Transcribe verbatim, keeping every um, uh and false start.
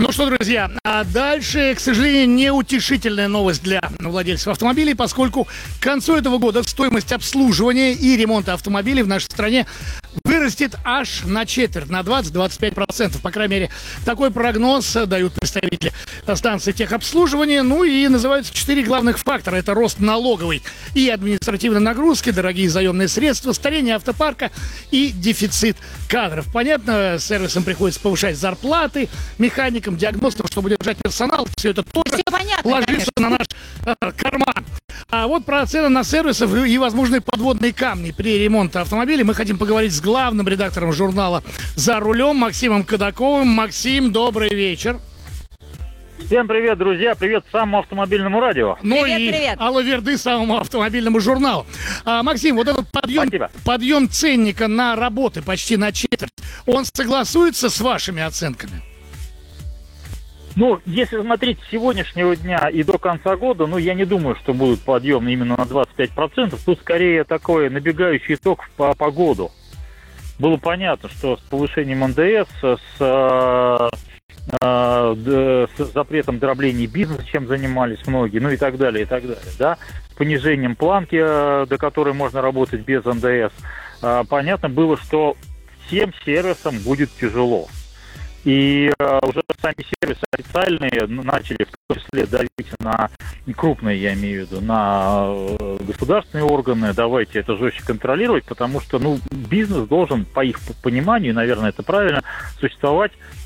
Ну что, друзья, а дальше, к сожалению, неутешительная новость для владельцев автомобилей, поскольку к концу этого года стоимость обслуживания и ремонта автомобилей в нашей стране вырастет аж на четверть, на двадцать-двадцать пять процентов. По крайней мере, такой прогноз дают представители станции техобслуживания. Ну и называются четыре главных фактора. Это рост налоговой и административной нагрузки, дорогие заемные средства, старение автопарка и дефицит кадров. Понятно, сервисам приходится повышать зарплаты, механикам, диагностам, чтобы держать персонал. Все это тоже понятно, ложится конечно. на наш э, карман. А вот про цены на сервисов и возможные подводные камни при ремонте автомобиля мы хотим поговорить с главным редактором журнала «За рулем» Максимом Кадаковым. Максим, добрый вечер. Всем привет, друзья, привет самому автомобильному радио. Ну Привет, и привет. алло, верды самому автомобильному журналу. А, Максим, вот этот подъем, Спасибо. подъем ценника на работы почти на четверть, он согласуется с вашими оценками? Ну, если смотреть с сегодняшнего дня и до конца года, ну, я не думаю, что будет подъем именно на двадцать пять процентов. Тут скорее такой набегающий итог по, по году. Было понятно, что с повышением эн дэ эс, с, э, э, с запретом дробления бизнеса, чем занимались многие, ну и так далее, и так далее, да, с понижением планки, э, до которой можно работать без эн дэ эс, э, понятно было, что всем сервисам будет тяжело. И э, уже сами сервисы официальные начали в том числе давить на крупные, я имею в виду, на э, государственные органы. Давайте это жестче контролировать, потому что ну, бизнес должен, по их пониманию, наверное, это правильно, существовать